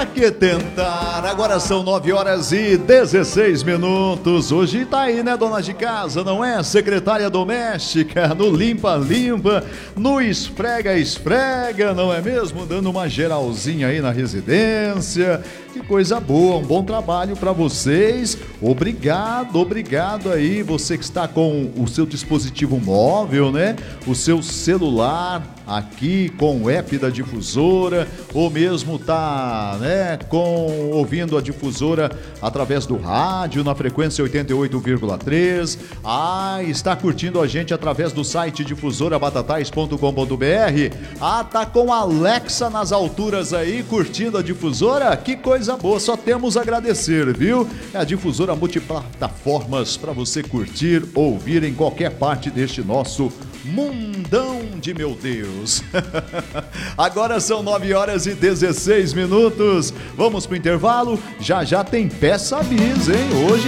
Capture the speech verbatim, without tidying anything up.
Pra que tentar? Agora são nove horas e dezesseis minutos. Hoje tá aí, né, dona de casa, não é? Secretária doméstica, no limpa-limpa, no esfrega-esfrega, não é mesmo? Dando uma geralzinha aí na residência. Que coisa boa, um bom trabalho para vocês. Obrigado, obrigado aí, você que está com o seu dispositivo móvel, né? O seu celular aqui com o app da difusora, ou mesmo tá, né, com ouvindo a difusora através do rádio na frequência oitenta e oito vírgula três. Ah, está curtindo a gente através do site difusora batatais ponto com ponto br. Ah, tá com a Alexa nas alturas aí, curtindo a difusora. Que coisa boa, só temos a agradecer, viu? É a difusora multiplataformas para você curtir, ouvir em qualquer parte deste nosso mundão de meu Deus. Agora são nove horas e dezesseis minutos. Vamos pro intervalo. Já já tem peça bis, hein? Hoje